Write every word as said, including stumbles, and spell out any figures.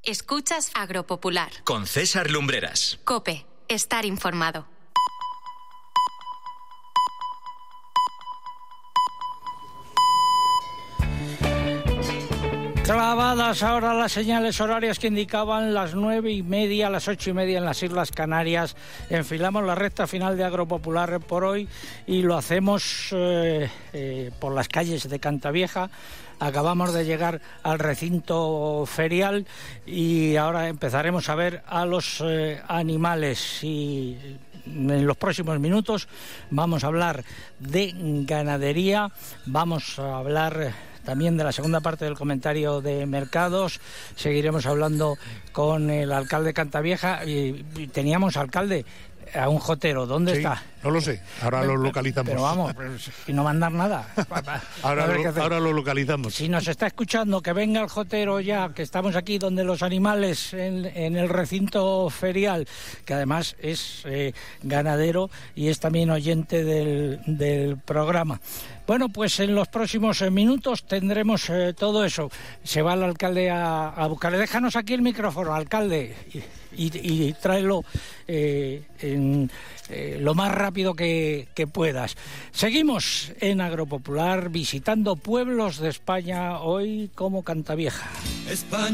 Escuchas Agropopular. Con César Lumbreras. COPE. Estar informado. Clavadas ahora las señales horarias que indicaban las nueve y media, las ocho y media en las Islas Canarias. Enfilamos la recta final de Agropopular por hoy y lo hacemos eh, eh, por las calles de Cantavieja. Acabamos de llegar al recinto ferial y ahora empezaremos a ver a los eh, animales y en los próximos minutos vamos a hablar de ganadería, vamos a hablar también de la segunda parte del comentario de mercados, seguiremos hablando con el alcalde de Cantavieja y, y teníamos alcalde a un jotero, ¿dónde sí, está? No lo sé, ahora lo localizamos. Pero vamos, y no mandar nada. ahora, lo, ahora lo localizamos. Si nos está escuchando, que venga el jotero ya, que estamos aquí donde los animales, en, en el recinto ferial, que además es eh, ganadero y es también oyente del, del programa. Bueno, pues en los próximos eh, minutos tendremos eh, todo eso. Se va el alcalde a, a buscarle. Déjanos aquí el micrófono, alcalde, y, y, y tráelo eh, en, eh, lo más rápido que, que puedas. Seguimos en Agropopular visitando pueblos de España, hoy como Cantavieja. España.